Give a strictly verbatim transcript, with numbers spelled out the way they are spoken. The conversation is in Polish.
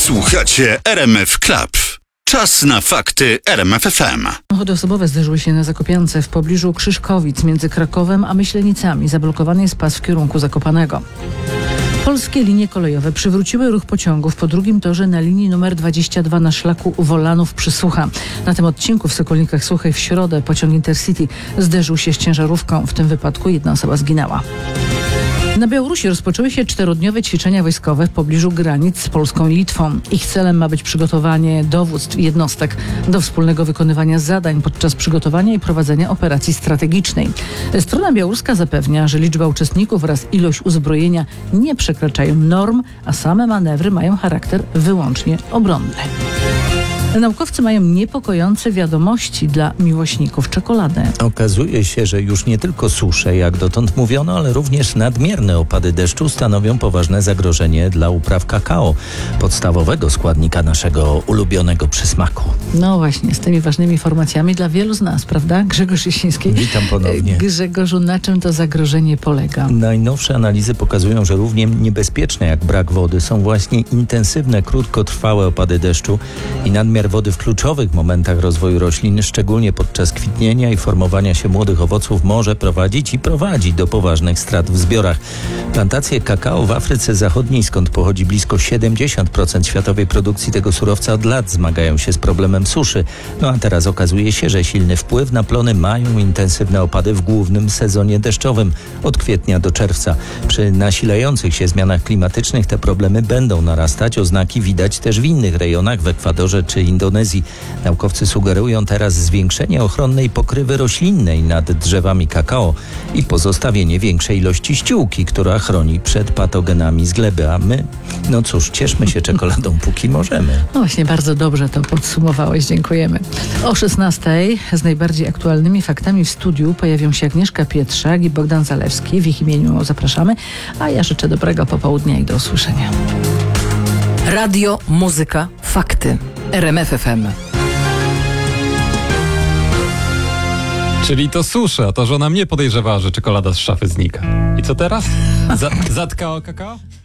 Słuchacie R M F Club. Czas na fakty R M F F M. Samochody osobowe zderzyły się na Zakopiance w pobliżu Krzyżkowic między Krakowem a Myślenicami. Zablokowany jest pas w kierunku Zakopanego. Polskie linie kolejowe przywróciły ruch pociągów po drugim torze na linii numer dwadzieścia dwa na szlaku Wolanów-Przysłucha. Na tym odcinku w Sokolnikach Suchej w środę pociąg Intercity zderzył się z ciężarówką. W tym wypadku jedna osoba zginęła. Na Białorusi rozpoczęły się czterodniowe ćwiczenia wojskowe w pobliżu granic z Polską i Litwą. Ich celem ma być przygotowanie dowództw i jednostek do wspólnego wykonywania zadań podczas przygotowania i prowadzenia operacji strategicznej. Strona białoruska zapewnia, że liczba uczestników oraz ilość uzbrojenia nie przekraczają norm, a same manewry mają charakter wyłącznie obronny. Naukowcy mają niepokojące wiadomości dla miłośników czekolady. Okazuje się, że już nie tylko susze, jak dotąd mówiono, ale również nadmierne opady deszczu stanowią poważne zagrożenie dla upraw kakao, podstawowego składnika naszego ulubionego przysmaku. No właśnie, z tymi ważnymi informacjami dla wielu z nas, prawda? Grzegorz Jasiński. Witam ponownie. Grzegorzu, na czym to zagrożenie polega? Najnowsze analizy pokazują, że równie niebezpieczne jak brak wody są właśnie intensywne, krótkotrwałe opady deszczu i nadmiar wody w kluczowych momentach rozwoju roślin, szczególnie podczas kwitnienia i formowania się młodych owoców, może prowadzić i prowadzi do poważnych strat w zbiorach. Plantacje kakao w Afryce Zachodniej, skąd pochodzi blisko siedemdziesiąt procent światowej produkcji tego surowca, od lat zmagają się z problemem suszy. No a teraz okazuje się, że silny wpływ na plony mają intensywne opady w głównym sezonie deszczowym od kwietnia do czerwca. Przy nasilających się zmianach klimatycznych te problemy będą narastać. Oznaki widać też w innych rejonach, w Ekwadorze czy Indonezji. Naukowcy sugerują teraz zwiększenie ochronnej pokrywy roślinnej nad drzewami kakao i pozostawienie większej ilości ściółki, która chroni przed patogenami z gleby. A my, no cóż, cieszmy się czekoladą, póki możemy. No właśnie, bardzo dobrze to podsumowałeś. Dziękujemy. O szesnastej z najbardziej aktualnymi faktami w studiu pojawią się Agnieszka Pietrzak i Bogdan Zalewski. W ich imieniu zapraszamy, a ja życzę dobrego popołudnia i do usłyszenia. Radio, muzyka, fakty. R M F F M. Czyli to susze, a to żona mnie podejrzewała, że czekolada z szafy znika. I co teraz? Za- zatkała kakao?